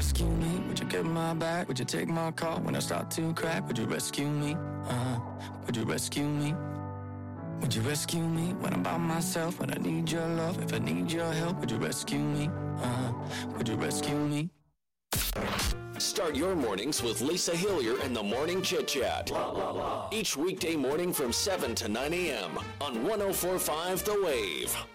rescue me? Would you get my back? Would you take my call when I start to crack? Would you rescue me? Would you rescue me? Would you rescue me when I'm by myself? When I need your love, if I need your help, would you rescue me? Would you rescue me? Start your mornings with Lisa Hillier and the Morning Chit Chat. Each weekday morning from 7 to 9 a.m. on 104.5 The Wave.